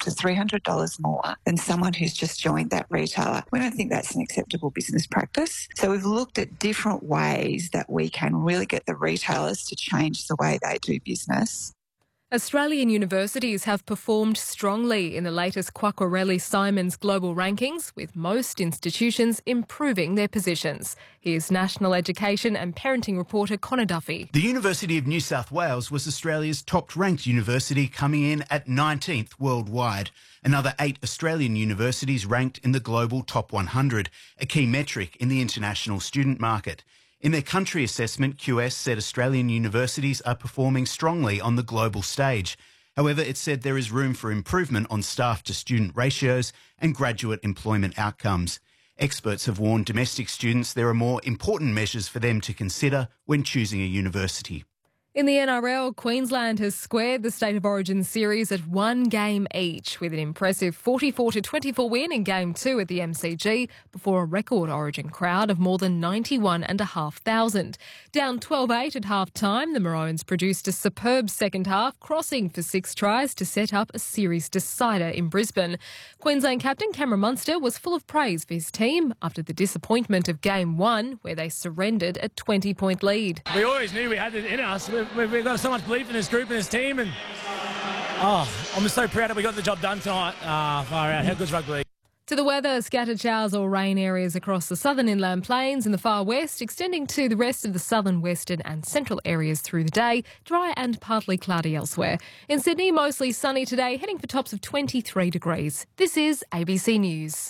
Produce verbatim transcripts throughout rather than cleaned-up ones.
to three hundred dollars more than someone who's just joined that retailer. We don't think that's an acceptable business practice. So we've looked at different ways that we can really get the retailers to change the way they do business. Australian universities have performed strongly in the latest Quacquarelli-Simons global rankings, with most institutions improving their positions. Here's National Education and Parenting reporter Connor Duffy. The University of New South Wales was Australia's top-ranked university, coming in at nineteenth worldwide. Another eight Australian universities ranked in the global top one hundred, a key metric in the international student market. In their country assessment, Q S said Australian universities are performing strongly on the global stage. However, it said there is room for improvement on staff-to-student ratios and graduate employment outcomes. Experts have warned domestic students there are more important measures for them to consider when choosing a university. In the N R L, Queensland has squared the State of Origin series at one game each, with an impressive forty-four to twenty-four win in Game two at the M C G before a record Origin crowd of more than ninety-one thousand five hundred. Down twelve eight at half-time, the Maroons produced a superb second half, crossing for six tries to set up a series decider in Brisbane. Queensland captain Cameron Munster was full of praise for his team after the disappointment of Game one, where they surrendered a twenty-point lead. We always knew we had it in us. We've, we've got so much belief in this group and this team, and oh, I'm just so proud that we got the job done tonight. Ah, far out. How good's rugby league? To the weather, scattered showers or rain areas across the southern inland plains and the far west, extending to the rest of the southern, western and central areas through the day, dry and partly cloudy elsewhere. In Sydney, mostly sunny today, heading for tops of twenty-three degrees. This is A B C News.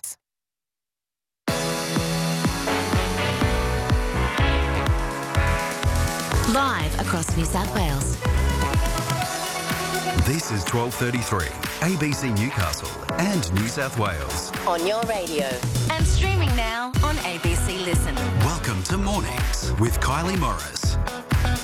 Live across New South Wales. This is twelve thirty-three, A B C Newcastle and New South Wales. On your radio. And streaming now on A B C Listen. Welcome to Mornings with Kylie Morris.